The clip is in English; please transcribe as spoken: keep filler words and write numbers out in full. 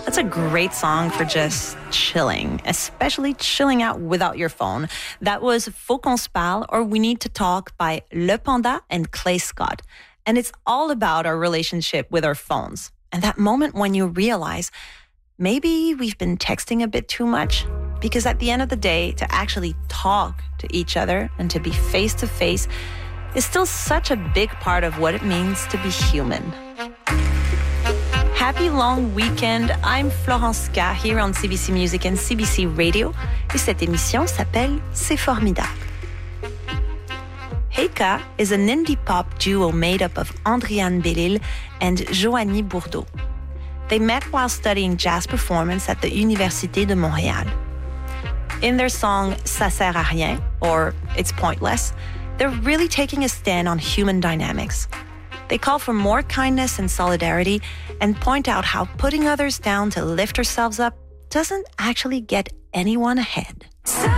That's a great song for just chilling, especially chilling out without your phone. That was Faut qu'on se parle, or We Need to Talk by Le Panda and Clay Scott. And it's all about our relationship with our phones. And that moment when you realize maybe we've been texting a bit too much. Because at the end of the day, to actually talk to each other and to be face to face is still such a big part of what it means to be human. Happy long weekend. I'm Florence K here on C B C Music and C B C Radio. Et cette émission s'appelle C'est formidable. Heika is an indie pop duo made up of Andriane Bellil and Joanie Bourdeau. They met while studying jazz performance at the Université de Montréal. In their song Ça sert à rien, or It's Pointless, they're really taking a stand on human dynamics. They call for more kindness and solidarity and point out how putting others down to lift ourselves up doesn't actually get anyone ahead.